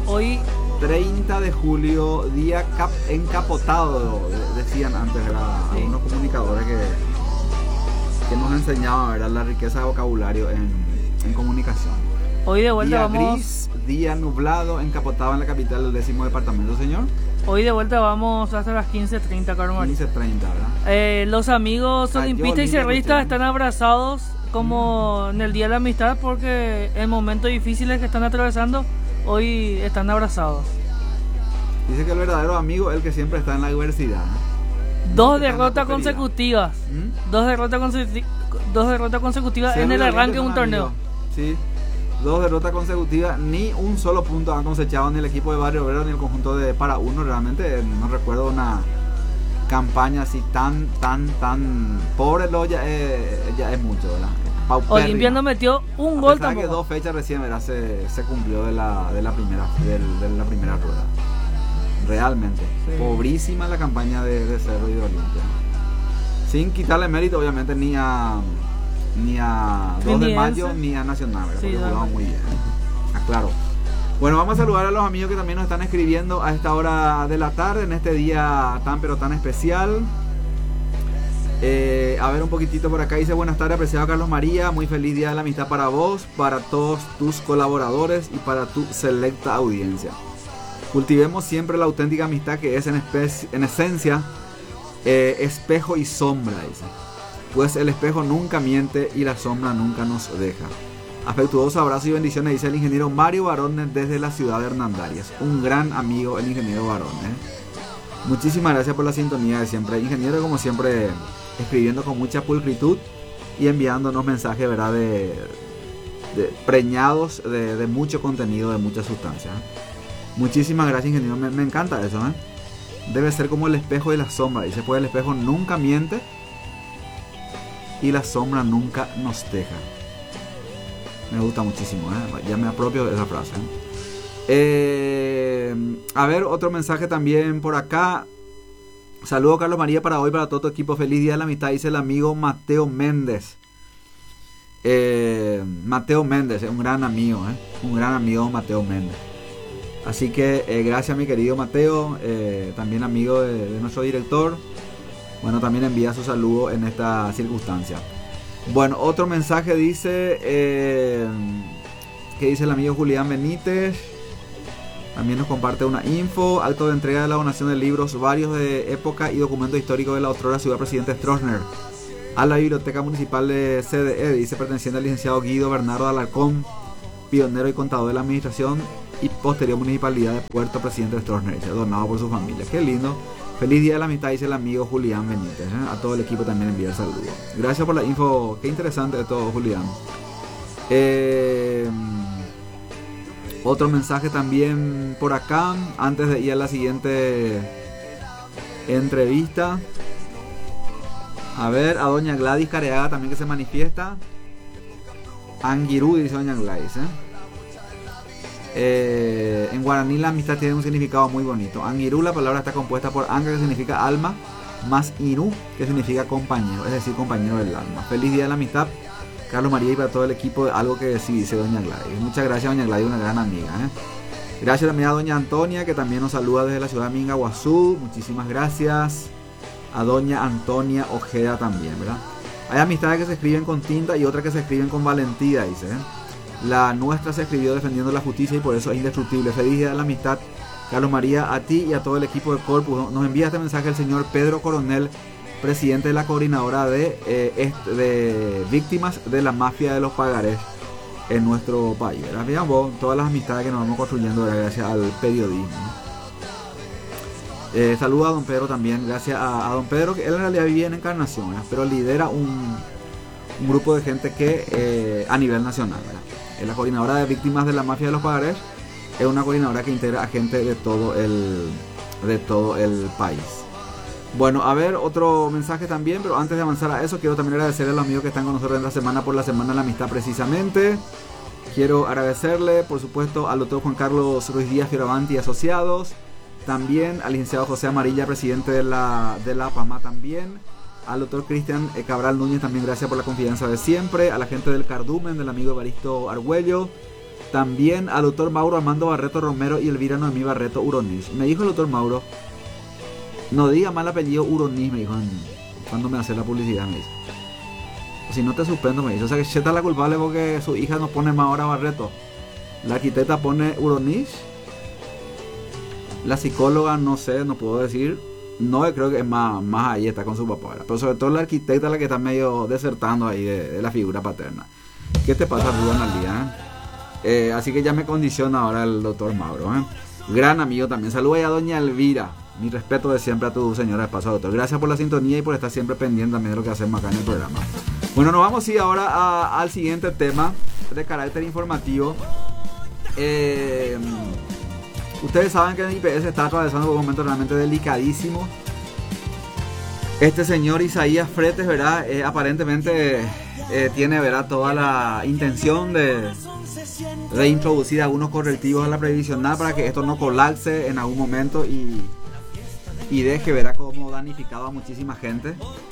Hoy 30 de julio, día encapotado, decían antes, ¿verdad? Sí. Algunos comunicadores que nos enseñaban, ¿verdad?, la riqueza de vocabulario en comunicación. Hoy de vuelta Día vamos. gris, día nublado, encapotado en la capital del 10º departamento, señor. Hoy de vuelta vamos hasta las 15:30, Carlos María. 15:30, ¿verdad? Los amigos Cayó olimpistas y linda cerristas cuestión. están abrazados como en el Día de la Amistad, porque en momentos difíciles que están atravesando, hoy están abrazados. Dice que el verdadero amigo es el que siempre está en la adversidad. Dos Está en la derrotas prosperidad. consecutivas. ¿Mm? Dos derrotas consecutivas en el arranque de un torneo. Sí, 2 derrotas consecutivas, ni un solo punto han cosechado ni el equipo de Barrio Obrero ni el conjunto de Para Uno. Realmente no recuerdo una campaña así tan pobre. Ya es mucho, ¿verdad? Paupérrima. Olimpia no metió un A gol pesar de que tampoco. 2 fechas recién, ¿verdad?, se cumplió de la primera rueda. Realmente Sí. pobrísima la campaña de Cerro y de Olimpia, sin quitarle mérito obviamente ni a 2 de mayo ni a Nacional, ¿verdad? Sí, Porque 2 de jugaban mayo. muy bien, aclaro. Bueno, vamos a saludar a los amigos que también nos están escribiendo a esta hora de la tarde, en este día tan pero tan especial. A ver un poquitito por acá. Dice: buenas tardes, apreciado Carlos María, muy feliz día de la amistad para vos, para todos tus colaboradores y para tu selecta audiencia. Cultivemos siempre la auténtica amistad, que es en esencia espejo y sombra, dice. Pues el espejo nunca miente y la sombra nunca nos deja. Afectuoso abrazo y bendiciones, dice el ingeniero Mario Barón desde la ciudad de Hernandarias. Un gran amigo el ingeniero Barón, Muchísimas gracias por la sintonía de siempre. Ingeniero, como siempre, escribiendo con mucha pulcritud y enviándonos mensajes, ¿verdad?, de preñados de mucho contenido, de mucha sustancia. Muchísimas gracias, ingeniero. Me encanta eso, Debe ser como el espejo y la sombra. Dice: pues el espejo nunca miente y la sombra nunca nos deja. Me gusta muchísimo, ya me apropio de esa frase. A ver, otro mensaje también por acá. Saludo, Carlos María, para hoy, para todo tu equipo. Feliz día de la amistad, dice el amigo Mateo Méndez. Mateo Méndez es un gran amigo, un gran amigo, Mateo Méndez. Así que gracias, mi querido Mateo, también amigo de nuestro director. Bueno, también envía su saludo en esta circunstancia. Bueno, otro mensaje dice, que dice el amigo Julián Benítez. También nos comparte una info: acto de entrega de la donación de libros varios de época y documentos históricos de la otrora ciudad Presidente Stroessner a la Biblioteca Municipal de CDE, dice, perteneciente al licenciado Guido Bernardo Alarcón, pionero y contador de la administración y posterior municipalidad de Puerto Presidente Stroessner, dice, donado por su familia. Qué lindo. Feliz día de la amistad, dice el amigo Julián Benítez, A todo el equipo también envía el saludo. Gracias por la info, qué interesante de todo, Julián. Otro mensaje también por acá, antes de ir a la siguiente entrevista. A ver, a doña Gladys Careaga también, que se manifiesta. Anguirú, dice doña Gladys, en guaraní la amistad tiene un significado muy bonito. Anguirú, la palabra está compuesta por anga, que significa alma, más irú, que significa compañero, es decir, compañero del alma. Feliz día de la amistad, Carlos María, y para todo el equipo. Algo que sí, dice doña Gladys. Muchas gracias, doña Gladys, una gran amiga, Gracias también a doña Antonia, que también nos saluda desde la ciudad de Mingaguazú. Muchísimas gracias a doña Antonia Ojeda también, ¿verdad? Hay amistades que se escriben con tinta y otras que se escriben con valentía, dice, La nuestra se escribió defendiendo la justicia y por eso es indestructible. Feliz día de la amistad, Carlos María, a ti y a todo el equipo de Corpus. Nos envía este mensaje el señor Pedro Coronel, presidente de la coordinadora de víctimas de la mafia de los pagarés en nuestro país, ¿verdad? Vean vos, todas las amistades que nos vamos construyendo, ¿verdad?, gracias al periodismo. Saluda a don Pedro también, gracias a don Pedro, que él en realidad vivía en Encarnación, ¿verdad?, pero lidera un grupo de gente que a nivel nacional, ¿verdad? La coordinadora de víctimas de la mafia de los pagarés es una coordinadora que integra a gente de todo el país. Bueno, a ver, otro mensaje también, pero antes de avanzar a eso, quiero también agradecerle a los amigos que están con nosotros en la semana, por la Semana de la Amistad precisamente. Quiero agradecerle, por supuesto, al doctor Juan Carlos Ruiz Díaz Fioravanti y Asociados, también al licenciado José Amarilla, presidente de la PAMA también, al doctor Cristian Cabral Núñez, también gracias por la confianza de siempre, a la gente del Cardumen, del amigo Evaristo Argüello, También al doctor Mauro Armando Barreto Romero y Elvira Noemí Barreto Uronis. Me dijo el doctor Mauro, no diga mal apellido Uronis, me dijo cuando me hace la publicidad, me dice. Si no te suspendo, me dice. O sea que Cheta es la culpable porque su hija no pone más ahora Barreto. La arquitecta pone Uronis. La psicóloga, no sé, no puedo decir. No, creo que es más ahí está con su papá, ¿verdad? Pero sobre todo la arquitecta la que está medio desertando ahí de la figura paterna. ¿Qué te pasa, Rubén, al día? Así que ya me condiciona ahora el doctor Mauro, ¿eh? Gran amigo también. Saluda a doña Elvira. Mi respeto de siempre a tu señora de paso, doctor. Gracias por la sintonía y por estar siempre pendiente también de lo que hacemos acá en el programa. Bueno, nos vamos ahora al siguiente tema de carácter informativo. Ustedes saben que el IPS está atravesando por un momento realmente delicadísimo. Este señor Isaías Fretes, ¿verdad? Aparentemente tiene, ¿verdad?, toda la intención de introducir algunos correctivos a la previsional para que esto no colapse en algún momento y deje, ¿verdad?, como danificado a muchísima gente.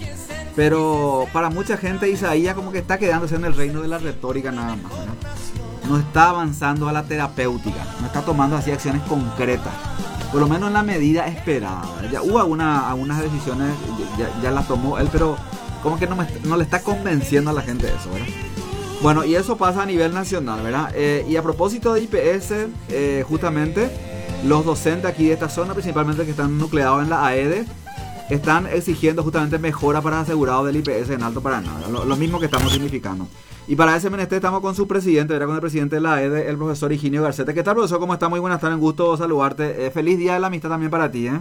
Pero para mucha gente Isaías como que está quedándose en el reino de la retórica nada más, ¿verdad? No está avanzando a la terapéutica, no está tomando así acciones concretas, por lo menos en la medida esperada. Ya hubo algunas decisiones, ya las tomó él, pero como que no le está convenciendo a la gente eso, ¿verdad? Bueno, y eso pasa a nivel nacional, ¿verdad? Y a propósito de IPS, justamente los docentes aquí de esta zona, principalmente que están nucleados en la AEDE, están exigiendo justamente mejoras para asegurados del IPS en Alto Paraná, lo mismo que estamos significando. Y para ese menester estamos con su presidente, ¿verdad?, con el presidente de la AEDE, el profesor Higinio Garcete. ¿Qué tal, profesor? ¿Cómo está? Muy buenas tardes, un gusto saludarte. Feliz Día de la Amistad también para ti, ¿eh?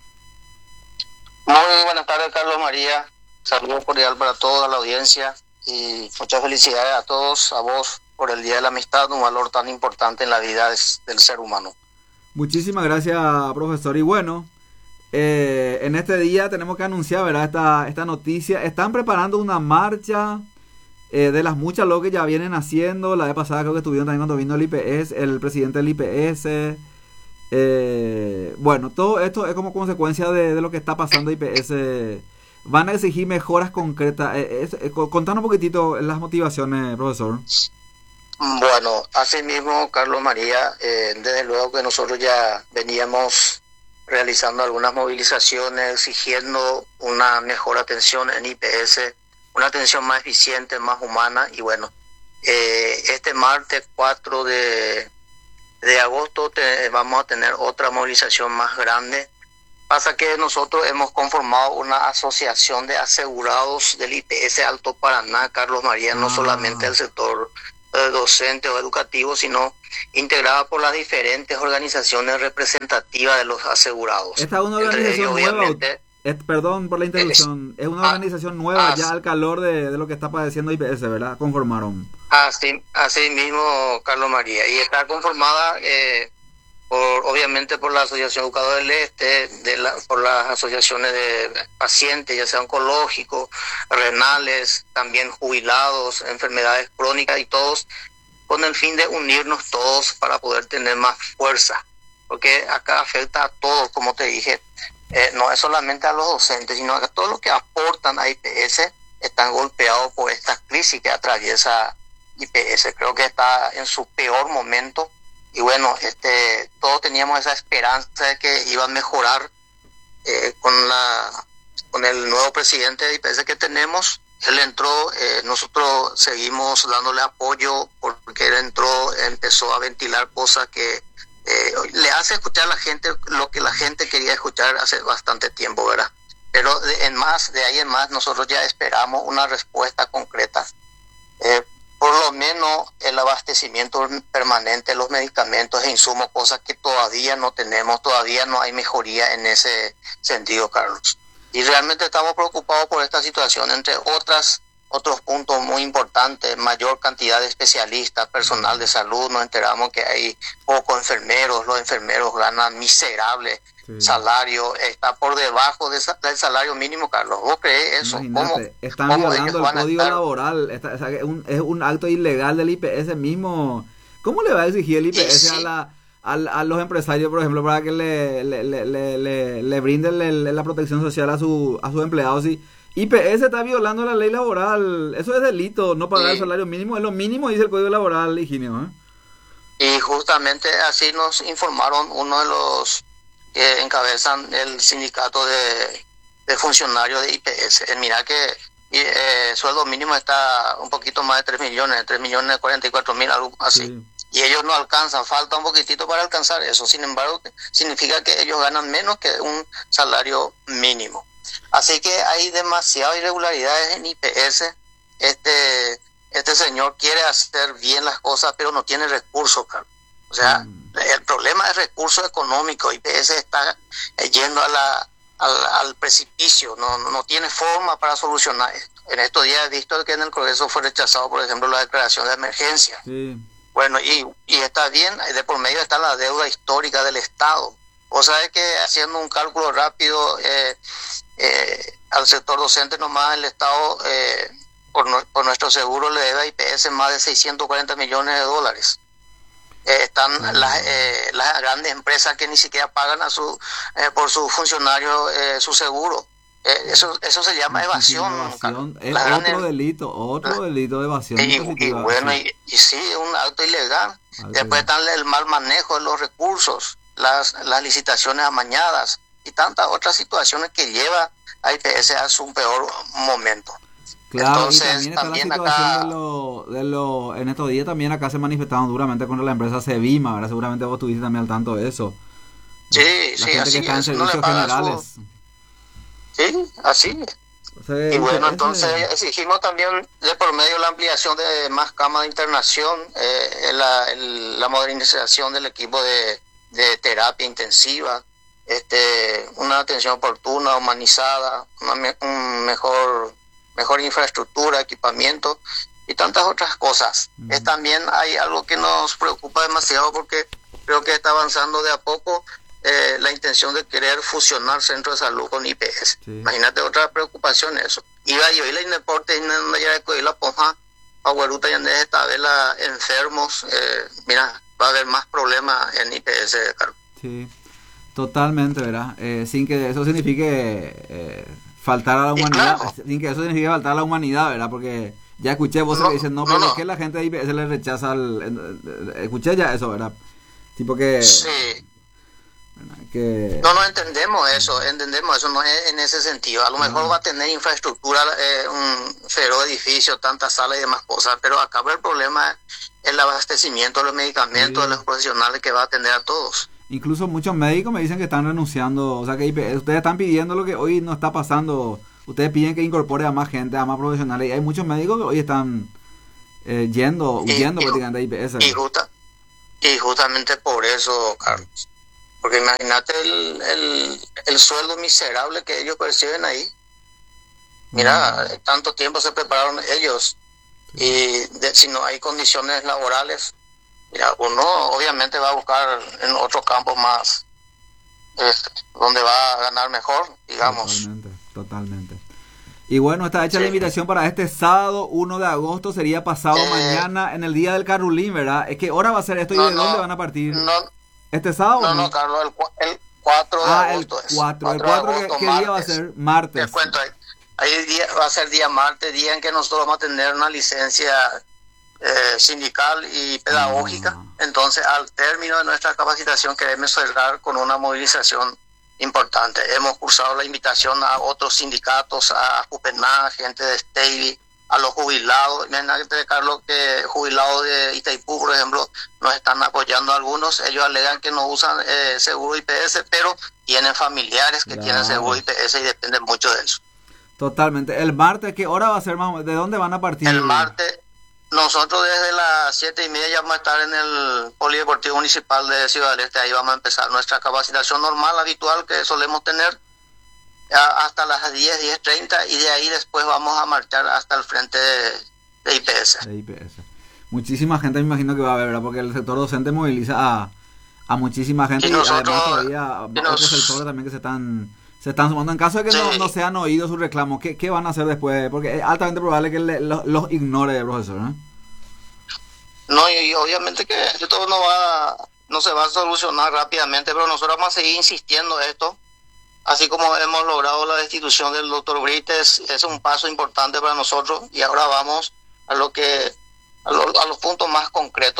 Muy buenas tardes, Carlos María. Saludos cordial para toda la audiencia y muchas felicidades a todos, a vos, por el Día de la Amistad, un valor tan importante en la vida del ser humano. Muchísimas gracias, profesor. Y bueno, en este día tenemos que anunciar, ¿verdad?, esta noticia. Están preparando una marcha de las muchas lo que ya vienen haciendo. La vez pasada creo que estuvieron también cuando vino el IPS, el presidente del IPS. Bueno, todo esto es como consecuencia de lo que está pasando IPS. Van a exigir mejoras concretas. Contanos un poquitito las motivaciones, profesor. Bueno, así mismo, Carlos María, desde luego que nosotros ya veníamos realizando algunas movilizaciones exigiendo una mejor atención en IPS, una atención más eficiente, más humana. Y bueno, este martes 4 de agosto vamos a tener otra movilización más grande. Pasa que nosotros hemos conformado una asociación de asegurados del IPS Alto Paraná, Carlos María, no solamente el sector docente o educativo, sino integrada por las diferentes organizaciones representativas de los asegurados. Esta es una organización nueva. Perdón por la interrupción. Es una organización nueva ya al calor de lo que está padeciendo IPS, ¿verdad? Conformaron. Así mismo, Carlos María. Y está conformada obviamente por la Asociación Educadores del Este, por las asociaciones de pacientes, ya sea oncológicos, renales, también jubilados, enfermedades crónicas, y todos con el fin de unirnos todos para poder tener más fuerza, porque acá afecta a todos, como te dije, no es solamente a los docentes, sino a todos los que aportan a IPS están golpeados por esta crisis que atraviesa IPS. Creo que está en su peor momento. Y bueno, todos teníamos esa esperanza de que iba a mejorar con el nuevo presidente de IPS que tenemos. Él entró, nosotros seguimos dándole apoyo porque él entró, empezó a ventilar cosas que le hace escuchar a la gente lo que la gente quería escuchar hace bastante tiempo, ¿verdad? Pero de ahí en más nosotros ya esperamos una respuesta concreta. Por lo menos el abastecimiento permanente de los medicamentos e insumos, cosas que todavía no tenemos, todavía no hay mejoría en ese sentido, Carlos. Y realmente estamos preocupados por esta situación, entre otros puntos muy importantes, mayor cantidad de especialistas, personal de salud. Nos enteramos que hay pocos enfermeros, los enfermeros ganan miserable salario, está por debajo del salario mínimo, Carlos. ¿Vos crees eso? Están violando el código laboral, es un acto ilegal del IPS mismo. ¿Cómo le va a exigir el IPS a los empresarios, por ejemplo, para que le brinden la protección social a sus empleados? Si IPS está violando la ley laboral, eso es delito, no pagar el salario mínimo, es lo mínimo, dice el código laboral, Higinio, ¿eh? Y justamente así nos informaron uno de los que encabezan el sindicato de funcionarios de IPS. Mira que sueldo mínimo está un poquito más de 3 millones 44 mil, algo así. Sí. Y ellos no alcanzan, falta un poquitito para alcanzar eso. Sin embargo, significa que ellos ganan menos que un salario mínimo. Así que hay demasiadas irregularidades en IPS. Este señor quiere hacer bien las cosas, pero no tiene recursos, Carlos. O sea, el problema es recursos económicos. IPS está yendo al precipicio, no tiene forma para solucionar esto. En estos días he visto que en el Congreso fue rechazado, por ejemplo, la declaración de emergencia. Sí. Bueno, y está bien, de por medio está la deuda histórica del Estado. O sea, que haciendo un cálculo rápido, al sector docente nomás el Estado, por nuestro seguro, le debe a IPS más de 640 millones de dólares. Están las grandes empresas que ni siquiera pagan por sus funcionarios su seguro. Eso se llama evasión. Es otro delito de evasión. Y bueno, y sí, es un acto ilegal. Después está el mal manejo de los recursos, las licitaciones amañadas y tantas otras situaciones que lleva a IPS a su peor momento. Claro, entonces, y también está la situación en estos días también acá se manifestaron duramente contra la empresa Sevima, ¿verdad? Seguramente vos estuviste también al tanto de eso. Sí, la gente así que está en es. servicios generales. Sí, así es. O sea, y bueno, entonces exigimos también de por medio la ampliación de más camas de internación, la modernización del equipo de terapia intensiva, una atención oportuna, humanizada, un mejor infraestructura, equipamiento y tantas otras cosas. También hay algo que nos preocupa demasiado porque creo que está avanzando de a poco la intención de querer fusionar centro de salud con IPS. Sí. Imagínate otra preocupación eso. Iba yo y la Ineporte y la Ponja, Aguaruta y Andés Estabela enfermos. Mira, va a haber más problemas en IPS, Carlos. Sí, totalmente, ¿verdad? Sin que eso signifique faltar a la humanidad, claro, sin que eso signifique faltar a la humanidad, ¿verdad? Porque ya escuché voces que dicen, no, ¿por qué la gente de IPS le rechaza escuché ya eso, ¿verdad? Tipo que... Sí. Que... No entendemos eso, no es en ese sentido. A lo mejor va a tener infraestructura, un feroz edificio, tantas salas y demás cosas, pero acá el problema es el abastecimiento de los medicamentos, de los profesionales que va a atender a todos. Incluso muchos médicos me dicen que están renunciando, o sea que ustedes están pidiendo lo que hoy no está pasando, ustedes piden que incorpore a más gente, a más profesionales, y hay muchos médicos que hoy están huyendo prácticamente de IPS. Y justamente por eso, Carlos. Porque imagínate el sueldo miserable que ellos perciben ahí. Mira, tanto tiempo se prepararon ellos. Y si no hay condiciones laborales, mira, uno obviamente va a buscar en otros campos más, donde va a ganar mejor, digamos. Totalmente. Y bueno, está hecha la invitación para este sábado 1 de agosto, sería pasado mañana, en el día del Carulín, ¿verdad? ¿Qué hora va a ser esto y de dónde van a partir? ¿Este sábado? No, Carlos, el 4 de agosto el 4. ¿El 4 qué día va a ser? Martes. Te cuento, va a ser día martes, día en que nosotros vamos a tener una licencia sindical y pedagógica. Entonces, al término de nuestra capacitación queremos cerrar con una movilización importante. Hemos cursado la invitación a otros sindicatos, a Jupená, gente de Stevie, a los jubilados. Imagínate, Carlos, que jubilados de Itaipú, por ejemplo, nos están apoyando algunos. Ellos alegan que no usan seguro IPS, pero tienen familiares que tienen seguro IPS y dependen mucho de eso. Totalmente. ¿El martes qué hora va a ser más? ¿De dónde van a partir? El martes, nosotros desde las 7:30 ya vamos a estar en el Polideportivo Municipal de Ciudad del Este. Ahí vamos a empezar nuestra capacitación normal, habitual, que solemos tener hasta las 10:30, y de ahí después vamos a marchar hasta el frente de IPS. Muchísima gente me imagino que va a haber, ¿verdad? Porque el sector docente moviliza a muchísima gente, y además todavía otros sectores también que se están sumando. En caso de que no sean oídos sus reclamos, ¿qué van a hacer después? Porque es altamente probable que los ignore el profesor, ¿no? No, y obviamente que esto no se va a solucionar rápidamente, pero nosotros vamos a seguir insistiendo en esto. Así como hemos logrado la destitución del doctor Brites, es un paso importante para nosotros, y ahora vamos a los puntos más concretos, ¿verdad?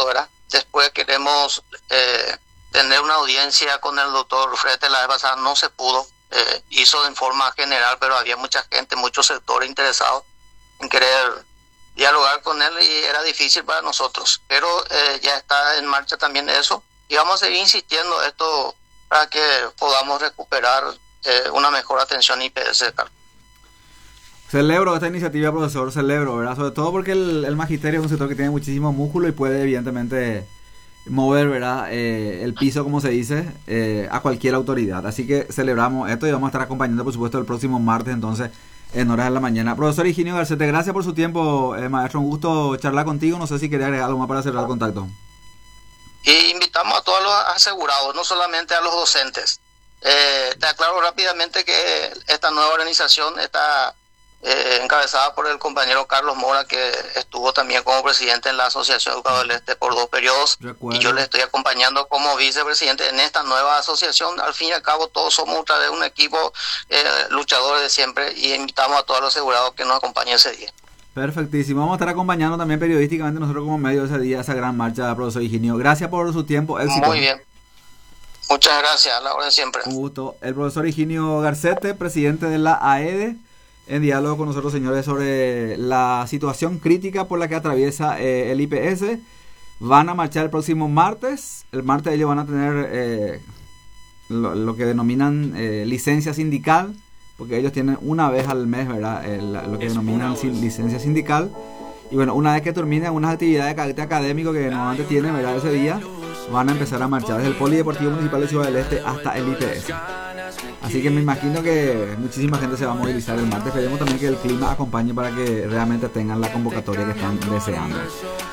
Después queremos tener una audiencia con el doctor Frete. La vez pasada no se pudo, hizo en forma general, pero había mucha gente, muchos sectores interesados en querer dialogar con él y era difícil para nosotros. Pero ya está en marcha también eso y vamos a seguir insistiendo esto para que podamos recuperar una mejor atención IPS, Carlos. Celebro esta iniciativa, profesor, celebro, ¿verdad? Sobre todo porque el magisterio es un sector que tiene muchísimo músculo y puede evidentemente mover, ¿verdad? El piso, como se dice, a cualquier autoridad. Así que celebramos esto y vamos a estar acompañando, por supuesto, el próximo martes, entonces, en horas de la mañana. Profesor Higinio Garcete, gracias por su tiempo, maestro. Un gusto charlar contigo. No sé si quería agregar algo más para cerrar el contacto. Y invitamos a todos los asegurados, no solamente a los docentes. Te aclaro rápidamente que esta nueva organización está encabezada por el compañero Carlos Mora, que estuvo también como presidente en la Asociación Educador del Este por 2 periodos. Recuerdo. Y yo le estoy acompañando como vicepresidente en esta nueva asociación. Al fin y al cabo todos somos otra vez un equipo luchadores de siempre y invitamos a todos los asegurados que nos acompañen ese día. Perfectísimo, vamos a estar acompañando también periodísticamente nosotros como medio ese día, esa gran marcha, profesor Higinio. Gracias por su tiempo, éxito. Muy bien. Muchas gracias, a la hora de siempre. Un gusto. El profesor Higinio Garcete, presidente de la AEDE, en diálogo con nosotros, señores, sobre la situación crítica por la que atraviesa el IPS. Van a marchar el próximo martes. El martes ellos van a tener lo que denominan licencia sindical, porque ellos tienen una vez al mes, ¿verdad? Lo que denominan licencia sindical. Y bueno, una vez que terminen unas actividades de carácter académico que normalmente tienen, ¿verdad? Ese día van a empezar a marchar desde el Polideportivo Municipal de Ciudad del Este hasta el IPS. Así que me imagino que muchísima gente se va a movilizar el martes. Esperemos también que el clima acompañe para que realmente tengan la convocatoria que están deseando.